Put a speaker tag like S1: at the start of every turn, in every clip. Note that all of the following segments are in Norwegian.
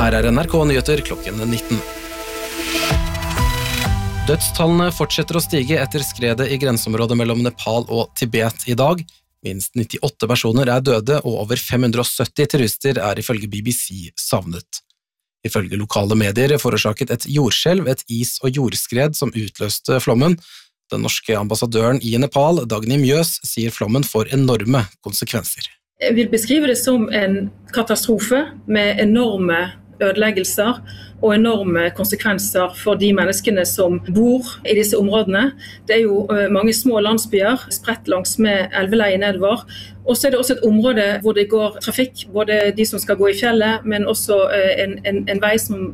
S1: Her NRK Nyheter klokken 19. Dødstallene fortsetter å stige etter skredet i grenseområdet mellom Nepal og Tibet i dag. Minst 98 personer døde, og over 570 turister ifølge BBC savnet. Ifølge lokale medier forårsaket et jordskjelv, et is- og jordskred som utløste flommen. Den norske ambassadøren i Nepal, Dagny Mjøs, sier flommen får enorme konsekvenser.
S2: Jeg vil beskrive det som en katastrofe med enorme ødeleggelser og enorme konsekvenser for de menneskene som bor i disse områdene. Det jo mange små landsbyer spredt langs med elveleiet nedover. Og så det også et område hvor det går trafikk, både de som skal gå i fjellet, men også en vei som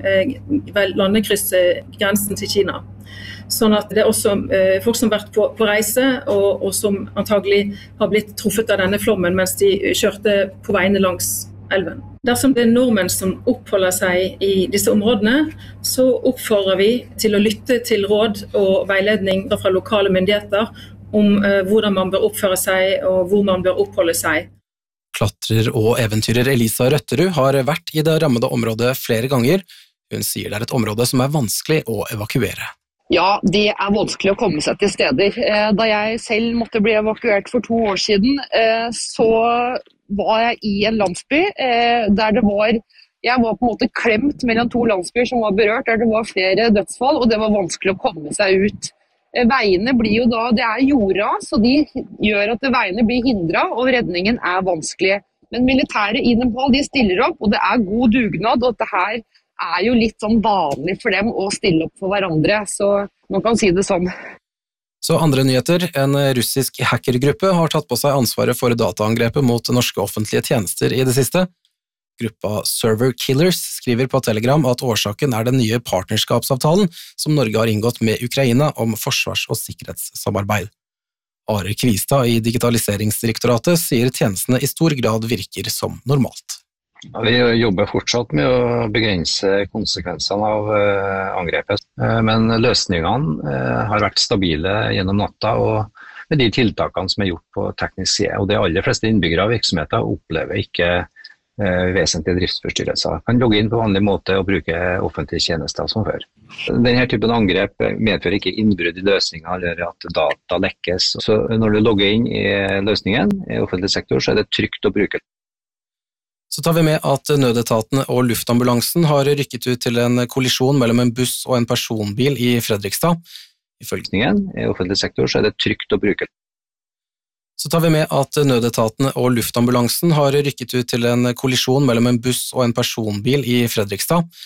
S2: landekrysser grensen til Kina. Sånn at det også folk som har vært på reise, og som antagelig har blitt truffet av denne flommen mens de kjørte på veiene langs elven. Dersom det nordmenn som oppholder seg i disse områdene, så oppfordrer vi til å lytte til råd og veiledning fra lokale myndigheter om hvordan man bør oppføre seg og hvor man bør oppholde seg.
S1: Klatrer og eventyrer Elisa Røtterud har vært i det rammede området flere ganger. Hun sier det et område som vanskelig å evakuere.
S3: Ja, det vanskelig å komme seg til steder. Da jeg selv måtte bli evakuert for 2 år siden, så var jeg i en landsby der jeg var på en måte klemt mellom 2 landsbyer som var berørt, der det var flere dødsfall, og det var vanskelig å komme seg ut. Veiene blir jo da, det jordras, så de gjør at veiene blir hindret, og redningen vanskelig. Men militæret i Nepal, de stiller opp, og det god dugnad, og dette her jo litt sånn vanlig for dem å stille opp for hverandre, så man kan si det sånn.
S1: Så andre nyheter, en russisk hackergruppe har tatt på seg ansvaret for dataangrepet mot norske offentlige tjenester i det siste. Gruppa Server Killers skriver på Telegram at årsaken den nye partnerskapsavtalen som Norge har inngått med Ukraina om forsvars- og sikkerhetssamarbeid. Are Kvistad i Digitaliseringsdirektoratet sier tjenestene i stor grad virker som normalt.
S4: Vi jobber fortsatt med å begrense konsekvensene av angrepet, men løsningene har vært stabile gjennom natta, og med de tiltakene som gjort på teknisk side. Og de aller fleste innbyggere av virksomheter opplever ikke vesentlige driftsforstyrrelser. Kan logge inn på vanlig måte og bruke offentlige tjenester som før. Denne typen angrep medfører ikke innbrudd i løsninger eller at data lekkes. Så når du logger inn i løsningen i offentlig sektor, så det trygt å bruke.
S1: Så tar vi med at nødetatene og luftambulansen har rykket ut til en kollisjon mellom en buss og en personbil i Fredrikstad.
S4: Ifølge i offentlig sektor så det trygt å bruke.
S1: Så tar vi med at nødetatene og luftambulansen har rykket ut til en kollisjon mellom en buss og en personbil i Fredrikstad.